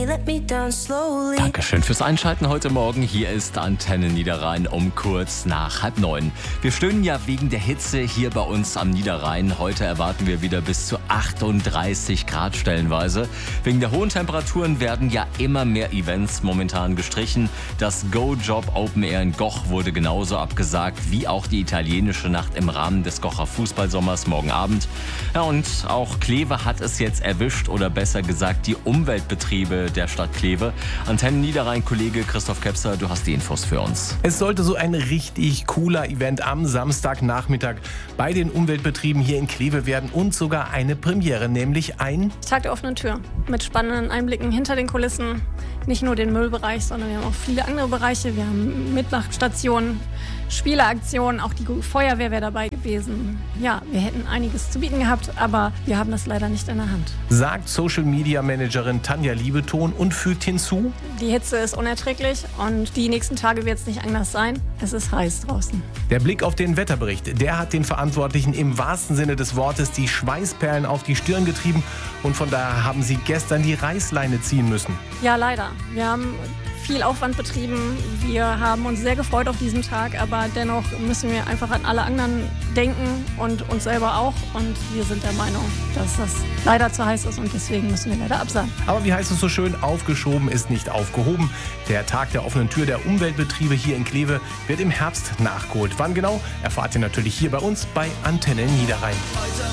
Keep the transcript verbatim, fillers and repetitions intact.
let me down slowly. Dankeschön fürs Einschalten heute Morgen. Hier ist Antenne Niederrhein um kurz nach halb neun. Wir stöhnen ja wegen der Hitze hier bei uns am Niederrhein. Heute erwarten wir wieder bis zu achtunddreißig Grad stellenweise. Wegen der hohen Temperaturen werden ja immer mehr Events momentan gestrichen. Das Go-Job Open Air in Goch wurde genauso abgesagt wie auch die italienische Nacht im Rahmen des Gocher Fußballsommers morgen Abend. Ja, und auch Kleve hat es jetzt erwischt, oder besser gesagt die Umweltbetriebe der Stadt Kleve. Antenne Niederrhein-Kollege Christoph Kepser, du hast die Infos für uns. Es sollte so ein richtig cooler Event am Samstagnachmittag bei den Umweltbetrieben hier in Kleve werden und sogar eine Premiere, nämlich ein Tag der offenen Tür mit spannenden Einblicken hinter den Kulissen. Nicht nur den Müllbereich, sondern wir haben auch viele andere Bereiche. Wir haben Mitmachstationen, Spieleaktionen, auch die Feuerwehr wäre dabei gewesen. Ja, wir hätten einiges zu bieten gehabt, aber wir haben das leider nicht in der Hand. Sagt Social Media Managerin Tanja Liebeton und fügt hinzu: Die Hitze ist unerträglich und die nächsten Tage wird es nicht anders sein. Es ist heiß draußen. Der Blick auf den Wetterbericht, der hat den Verantwortlichen im wahrsten Sinne des Wortes die Schweißperlen auf die Stirn getrieben und von daher haben sie gestern die Reißleine ziehen müssen. Ja, leider. Wir haben viel Aufwand betrieben. Wir haben uns sehr gefreut auf diesen Tag, aber dennoch müssen wir einfach an alle anderen denken und uns selber auch. Und wir sind der Meinung, dass das leider zu heiß ist und deswegen müssen wir leider absagen. Aber wie heißt es so schön, aufgeschoben ist nicht aufgehoben. Der Tag der offenen Tür der Umweltbetriebe hier in Kleve wird im Herbst nachgeholt. Wann genau, erfahrt ihr natürlich hier bei uns bei Antenne Niederrhein.